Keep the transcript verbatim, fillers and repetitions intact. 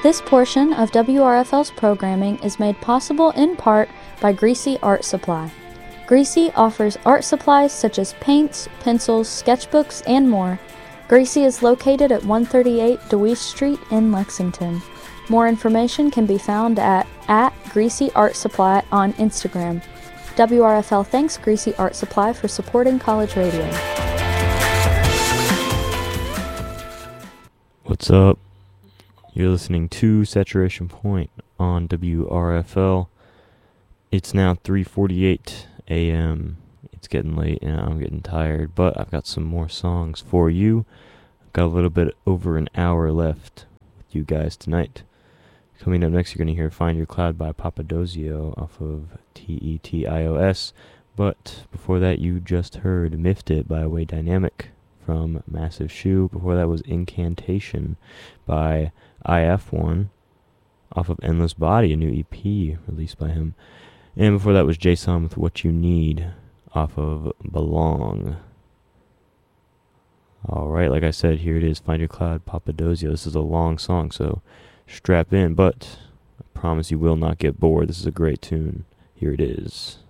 This portion of W R F L's programming is made possible in part by Greasy Art Supply. Greasy offers art supplies such as paints, pencils, sketchbooks, and more. Greasy is located at one thirty-eight DeWeese Street in Lexington. More information can be found at, at Greasy Art Supply on Instagram. W R F L thanks Greasy Art Supply for supporting college radio. What's up? You're listening to Saturation Point on W R F L. It's now three forty-eight a.m. It's getting late and I'm getting tired, but I've got some more songs for you. I've got a little bit over an hour left with you guys tonight. Coming up next, you're going to hear Find Your Cloud by Papadozio off of T E T I O S. But before that, you just heard Miffed It by Way Dynamic from Massive Shoe. Before that was Incantation by I F one off of Endless Body, a new E P released by him. And before that was Jason with What You Need off of Belong. Alright, like I said, here it is, Find Your Cloud, Papadozio. This is a long song, so strap in, but I promise you will not get bored. This is a great tune. Here it is.